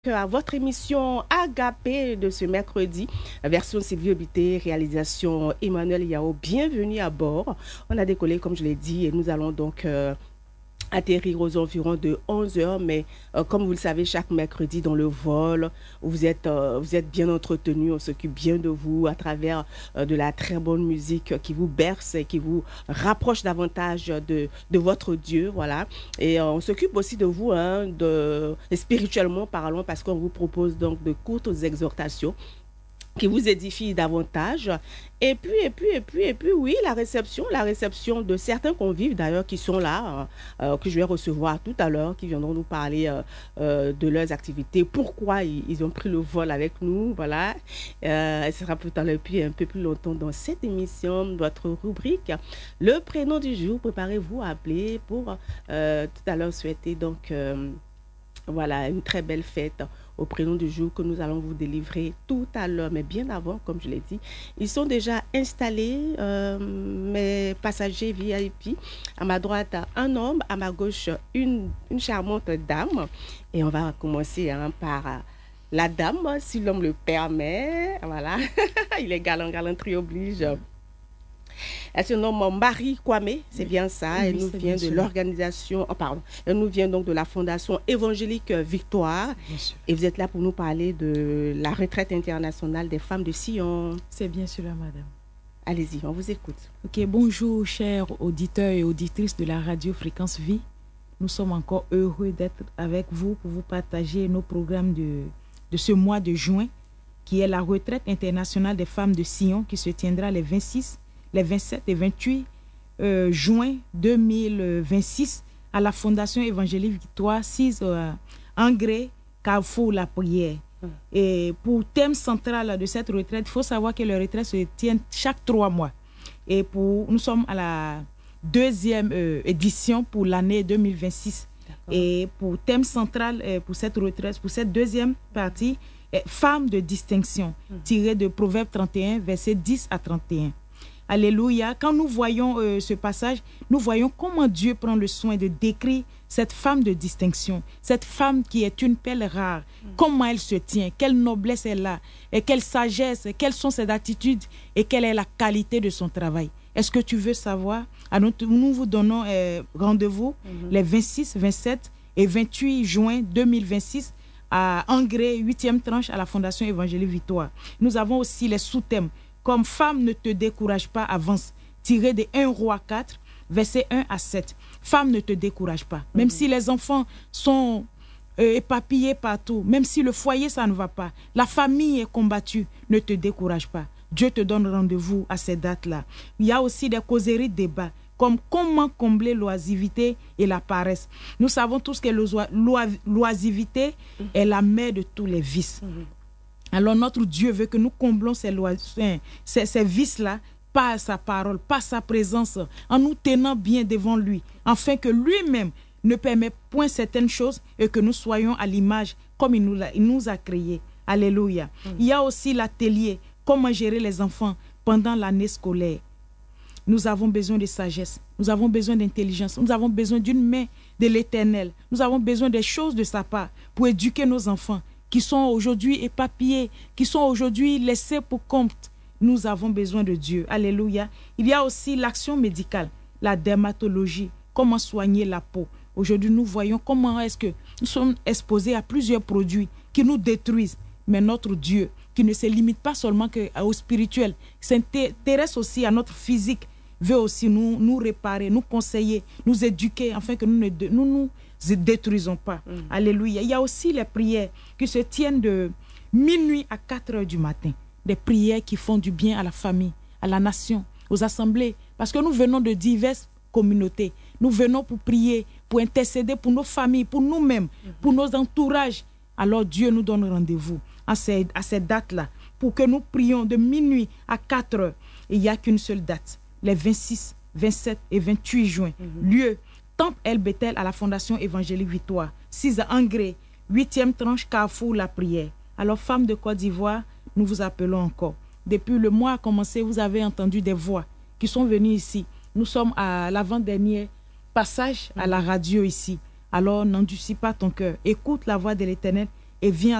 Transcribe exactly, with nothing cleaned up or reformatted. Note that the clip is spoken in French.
À votre émission Agapé de ce mercredi, version Sylvie Obité, réalisation Emmanuel Yao. Bienvenue à bord. On a décollé, comme je l'ai dit, et nous allons donc euh, atterrir aux environs de onze heures. Mais euh, comme vous le savez, chaque mercredi dans le vol, vous êtes, euh, vous êtes bien entretenu. On s'occupe bien de vous à travers euh, de la très bonne musique qui vous berce et qui vous rapproche davantage de, de votre Dieu. Voilà. Et euh, on s'occupe aussi de vous, hein, de, spirituellement parlant, parce qu'on vous propose donc de courtes exhortations qui vous édifie davantage. Et puis, et puis, et puis, et puis, oui, la réception, la réception de certains convives d'ailleurs qui sont là, euh, que je vais recevoir tout à l'heure, qui viendront nous parler euh, euh, de leurs activités, pourquoi ils, ils ont pris le vol avec nous, voilà. Euh, ce sera tout à l'heure, puis un peu plus longtemps dans cette émission, votre rubrique. Le prénom du jour, préparez-vous à appeler pour euh, tout à l'heure souhaiter donc, euh, voilà, une très belle fête au prénom du jour que nous allons vous délivrer tout à l'heure, mais bien avant, comme je l'ai dit. Ils sont déjà installés, euh, mes passagers V I P. À ma droite, un homme, à ma gauche, une, une charmante dame. Et on va commencer hein, par la dame, si l'homme le permet. Voilà, il est galant, galanterie oblige. Elle se nomme Marie Kwame, c'est bien ça. Oui, elle nous vient de l'organisation, oh pardon, elle nous vient donc de la Fondation Évangélique Victoire. Et vous êtes là pour nous parler de la retraite internationale des femmes de Sion. C'est bien cela, madame. Allez-y, on vous écoute. Ok, bonjour, chers auditeurs et auditrices de la radio Fréquence Vie. Nous sommes encore heureux d'être avec vous pour vous partager nos programmes de, de ce mois de juin, qui est la retraite internationale des femmes de Sion, qui se tiendra les vingt-six, les vingt-sept et vingt-huit euh, juin deux mille vingt-six à la Fondation Évangélique Victoire, six euh, Engrais, Carrefour La Prière. Mm. Et pour thème central de cette retraite, il faut savoir que les retraites se tiennent chaque trois mois. Et pour, nous sommes à la deuxième euh, édition pour l'année deux mille vingt-six. Et pour thème central euh, pour cette retraite, pour cette deuxième partie, est Femmes de distinction, mm. tiré de Proverbe trente et un, versets dix à trente et un. Alléluia. Quand nous voyons euh, ce passage, nous voyons comment Dieu prend le soin de décrire cette femme de distinction, cette femme qui est une perle rare, mm. comment elle se tient, quelle noblesse elle a, et quelle sagesse, quelles sont ses attitudes et quelle est la qualité de son travail. Est-ce que tu veux savoir? Alors, nous vous donnons euh, rendez-vous mm-hmm. les vingt-six, vingt-sept et vingt-huit juin deux mille vingt-six à Engrais, huitième tranche à la Fondation Évangélique Victoire. Nous avons aussi les sous-thèmes comme Femme ne te décourage pas, avance, tiré de un Roi quatre, versets un à sept. Femme ne te décourage pas. Même mm-hmm. si les enfants sont euh, éparpillés partout, même si le foyer, ça ne va pas, la famille est combattue, ne te décourage pas. Dieu te donne rendez-vous à ces dates-là. Il y a aussi des causeries de débats, comme comment combler l'oisivité et la paresse. Nous savons tous que l'oisivité mm-hmm. est la mère de tous les vices. Mm-hmm. Alors notre Dieu veut que nous comblons ces, ces, ces vices-là par sa parole, par sa présence, en nous tenant bien devant lui, afin que lui-même ne permette point certaines choses et que nous soyons à l'image comme il nous a, il nous a créés. Alléluia. Mm. Il y a aussi l'atelier, comment gérer les enfants pendant l'année scolaire. Nous avons besoin de sagesse, nous avons besoin d'intelligence, nous avons besoin d'une main de l'Éternel, nous avons besoin des choses de sa part pour éduquer nos enfants qui sont aujourd'hui éparpillés, qui sont aujourd'hui laissés pour compte. Nous avons besoin de Dieu. Alléluia. Il y a aussi l'action médicale, la dermatologie, comment soigner la peau. Aujourd'hui, nous voyons comment est-ce que nous sommes exposés à plusieurs produits qui nous détruisent. Mais notre Dieu, qui ne se limite pas seulement au spirituel, s'intéresse aussi à notre physique, veut aussi nous, nous réparer, nous conseiller, nous éduquer, afin que nous ne nous, nous détruisons pas. Mm. Alléluia. Il y a aussi les prières qui se tiennent de minuit à quatre heures du matin. Des prières qui font du bien à la famille, à la nation, aux assemblées. Parce que nous venons de diverses communautés. Nous venons pour prier, pour intercéder pour nos familles, pour nous-mêmes, mm. pour nos entourages. Alors Dieu nous donne rendez-vous à ces, à ces dates-là pour que nous prions de minuit à quatre heures. Et il n'y a qu'une seule date, les vingt-six, vingt-sept et vingt-huit juin. Mm-hmm. Lieu Temple El Bethel à la Fondation Évangélique Victoire, six Engrais, huitième tranche Carrefour La Prière. Alors, femmes de Côte d'Ivoire, nous vous appelons encore. Depuis le mois a commencé, vous avez entendu des voix qui sont venues ici. Nous sommes à l'avant-dernier passage à la radio ici. Alors, n'endurcis pas ton cœur. Écoute la voix de l'Éternel et vient